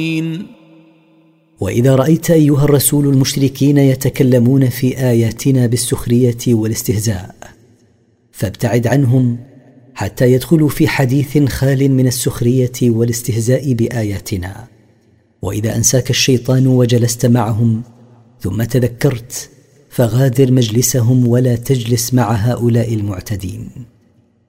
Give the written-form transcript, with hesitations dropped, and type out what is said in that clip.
وإذا رأيت أيها الرسول المشركين يتكلمون في آياتنا بالسخرية والاستهزاء فابتعد عنهم حتى يدخلوا في حديث خال من السخرية والاستهزاء بآياتنا. وإذا أنساك الشيطان وجلست معهم ثم تذكرت فغادر مجلسهم ولا تجلس مع هؤلاء المعتدين.